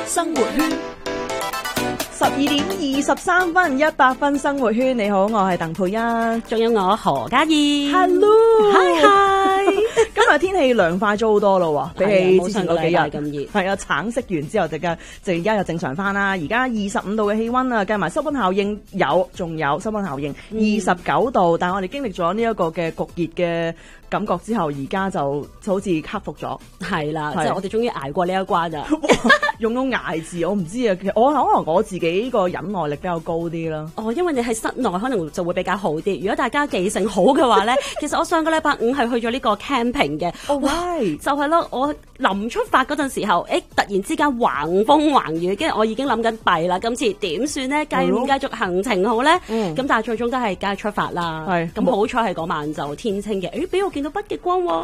生活圈12:23 100分生活圈，你好，我係鄧佩欣， 仲有我何嘉怡。 Hello，Hi，今日天氣涼快咗好多咯，比起之前嗰幾日咁熱。 係啊，橙色完之後就而家又正常翻啦。而家25度嘅氣溫啊，計埋濕溫效應仲有濕溫效應29度，但係我哋經歷咗呢一個嘅焗熱嘅感覺之後，而家就好似克服咗。 係啦，即係我哋終於捱過呢一關啦。 用到捱字，我唔知啊。其實可能我自己個忍耐力比較高啲啦。 哦，因為你喺室內可能就會比較好啲。如果大家記性好嘅話咧，其實我上個禮拜5係去咗呢個 camping 嘅。就係咯，我臨出發嗰陣時候，突然之間橫風橫雨，跟住我已經諗緊弊啦，今次點算咧？繼唔繼續行程好咧？咁但係最終都係梗係出發啦。係咁好彩係嗰晚就天清嘅。俾我見到北極光喎。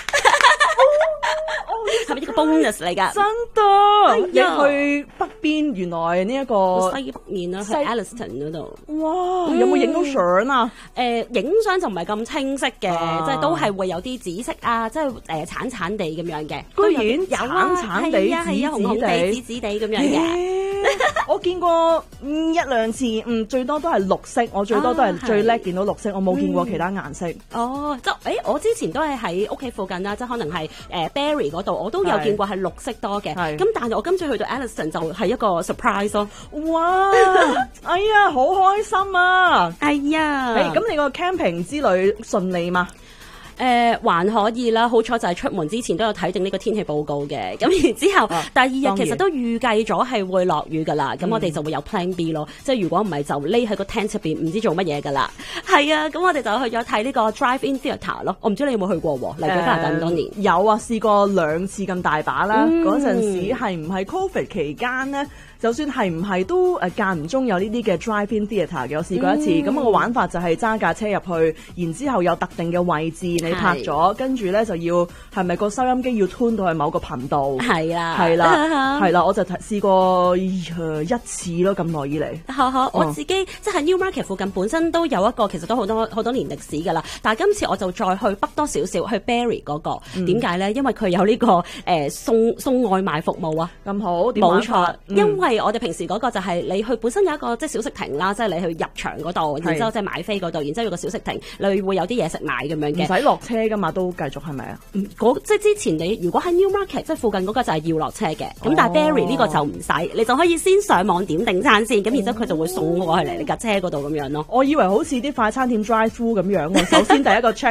係咪一個 bonus 嚟㗎？ 真㗎！你去北邊，原來呢一個西北面啦，去 Alliston 嗰度。 哇！有冇影到相啊？ 影相就唔係咁清晰嘅，即係都係會有啲紫色啊，即係橙橙地咁樣嘅。 居然有橙橙地、 紅紅地、紫紫地咁樣嘅。 我見過一兩次，最多都係綠色。我最多都係最叻見到綠色，我冇見過其他顏色。 哦，即係我之前都係喺屋企附近啦，即係可能係Barrie 嗰度，我都有見過係綠色多嘅。咁但係我今次去到 Alliston 就係一個 surprise 咯。 哇！哎呀，好開心啊！ 哎呀， 咁你個 camping 之旅順利嗎？ 還可以啦，好彩就係出門之前都有睇定呢個天氣報告嘅，咁然之後第二日其實都預計咗係會落雨噶啦，咁我哋就會有 plan B 咯，即係如果唔係就匿喺個 tent 入邊唔知做乜嘢噶啦。係啊，咁我哋就去咗睇呢個 drive-in theatre 咯，我唔知你有冇去過喎，嚟咗加拿大咁多年。 有啊，試過2次咁大把啦，嗰陣時係唔係 Covid 期間呢？就算係唔係都間唔中有呢啲嘅 drive-in theatre 嘅，我試過一次。咁我個玩法就係揸架車入去，然之後有特定嘅位置你拍咗，跟住咧就要係咪個收音機要 tune 到去某個頻道？係啦，我就試過一次咯，咁耐以嚟。 我自己即係 Newmarket 附近本身都有一個，其實都好多年歷史㗎啦。但係今次我就再去北多少少，去 Barrie 嗰個。點解咧？因為佢有呢個送外賣服務啊。 咁好， 冇錯，因為我哋平時嗰個就係你去本身有一個即係小食亭啦，即係你去入場嗰度，然之後即係買飛嗰度，然之後有個小食亭，你會有啲嘢食買咁樣嘅。 唔使落車㗎嘛，都繼續係咪啊？ 即係之前你如果喺 Newmarket 即係附近嗰個就係要落車嘅，咁但係 Barrie 呢個就唔使，你就可以先上網點訂餐先，咁然之後佢就會送過去嚟你架車嗰度咁樣咯。 我以為好似啲快餐店 drive through 咁樣喎。首先第一個 check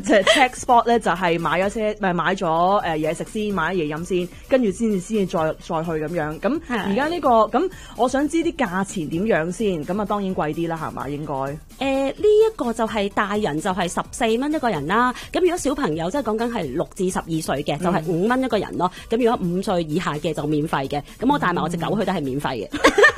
spot 咧就係買咗嘢食先，買咗嘢飲先，跟住先至再去咁樣。咁而家呢個咁，我想知啲價錢點樣先？咁啊當然貴啲啦，係嘛？應該呢一個就係大人就係14蚊一個人啦。咁如果小朋友即係講緊係6至12歲嘅，就係5蚊一個人咯。咁如果5歲以下嘅就免費嘅。咁我帶埋我隻狗去都係免費嘅。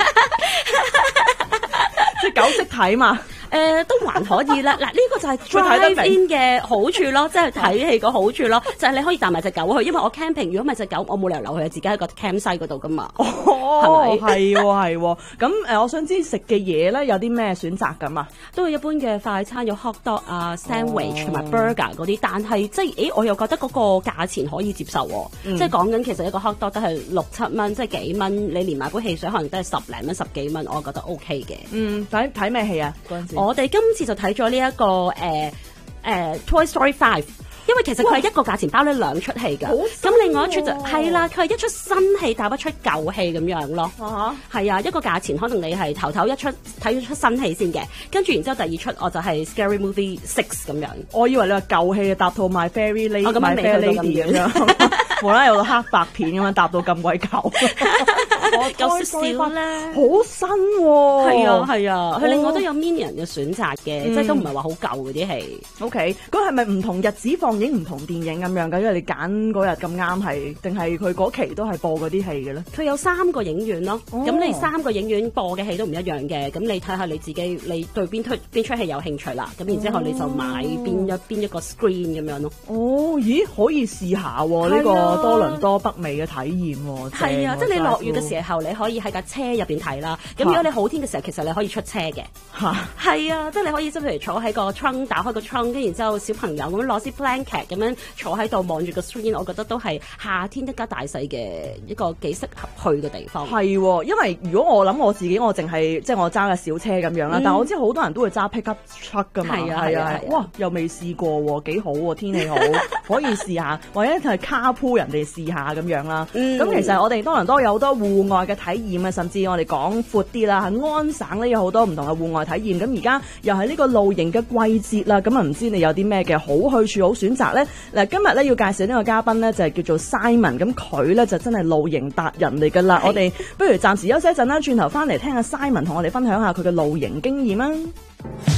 即係狗識睇嘛？ 都還可以啦。嗱，呢個就係 drive-in 嘅好處咯，即係睇戲個好處咯，就係你可以帶埋隻狗去，因為我 camping 如果唔係隻狗，我冇理由留佢自己喺個 campsite 嗰度噶嘛。 係咪？係喎。咁我想知食嘅嘢咧有啲咩選擇咁啊？ 都係一般嘅快餐，有 hot dog 啊、sandwich 同埋 burger 嗰啲，但係即係我又覺得嗰個價錢可以接受喎。即係講緊其實一個 hot dog 都係6、7蚊，即係幾蚊，你連買杯汽水可能都係10零蚊、10幾蚊，我覺得 OK 嘅。 睇咩戲啊？嗰陣時我哋今次就睇咗呢一個Toy Story 5，因為其實佢係一個價錢包呢2出戲㗎。咁另外一出就係啦，佢係一出新戲搭一出舊戲咁樣咯。係啊，一個價錢可能你係頭一出睇咗出新戲先嘅，跟住然之後第2出我就係 Scary Movie 6咁樣。我以為你話舊戲搭套 My Fair Lady 咁未去到咁樣。 無啦啦有個黑白片咁樣搭到咁鬼舊。 有少少啦， 好新喎。 係啊，佢另外都有 Minion 嘅選擇嘅，即係都唔係話好舊嗰啲戲。 OK，咁係咪唔同日子放映唔同電影咁樣㗎？因為你揀嗰日咁啱係，定係佢嗰期都係播嗰啲戲嘅咧？ 佢有3個影院咯，咁你3個影院播嘅戲都唔一樣嘅，咁你睇下你自己，你對邊出戲有興趣啦，咁然之後你就買邊一個 screen 咁樣咯。 咦，可以試下喎呢個多倫多北美嘅體驗喎。 係啊，即係你落雨嘅時時候，你可以喺架車入邊睇啦。咁如果你好天嘅時候，其實你可以出車嘅。係啊，即係你可以即係譬如坐喺個 trunk， 打開個 trunk， 跟然之後小朋友咁樣攞支 blanket 咁樣坐喺度望住個 screen， 我覺得都係夏天一家大細嘅一個幾適合去嘅地方。 係喎，因為如果我諗我自己，我淨係即係我揸架小車咁樣啦，但係我知好多人都會揸 pickup truck 噶嘛。係啊，哇，又未試過喎，幾好喎，天氣好，可以試下，或者係卡鋪人哋試下咁樣啦。咁其實我哋多倫多有好多戶外嘅體驗啊，甚至我哋講闊啲啦，喺安省咧有好多唔同嘅戶外體驗。咁而家又係呢個露營嘅季節啦，咁啊唔知你有啲咩嘅好去處好選擇咧？嗱，今日咧要介紹呢個嘉賓咧就係叫做 Simon， 咁佢咧就真係露營達人嚟噶啦。我哋不如暫時休息一陣啦，轉頭翻嚟聽下 Simon 同我哋分享下佢嘅露營經驗啊。